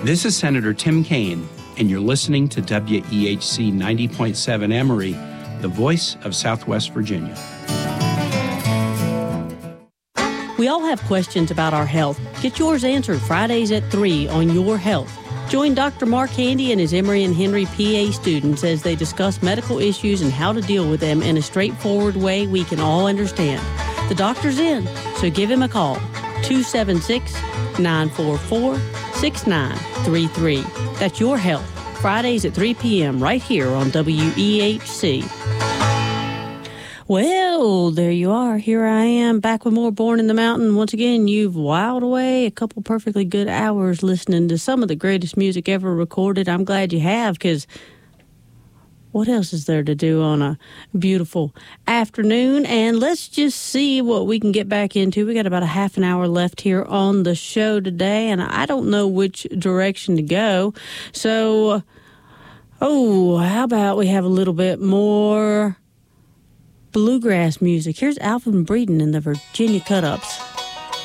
This is Senator Tim Kaine, and you're listening to WEHC 90.7 Emory, the voice of Southwest Virginia. We all have questions about our health. Get yours answered Fridays at 3 on Your Health. Join Dr. Mark Handy and his Emory and Henry PA students as they discuss medical issues and how to deal with them in a straightforward way we can all understand. The doctor's in, so give him a call. 276-944-6933. That's Your Health. Fridays at 3 p.m. right here on WEHC. Well, there you are. Here I am back with more Born in the Mountain. Once again, you've whiled away a couple perfectly good hours listening to some of the greatest music ever recorded. I'm glad you have, because what else is there to do on a beautiful afternoon? And let's just see what we can get back into. We got about a half an hour left here on the show today, and I don't know which direction to go. So, how about we have a little bit more bluegrass music? Here's Alvin Breeden and the Virginia Cut-Ups.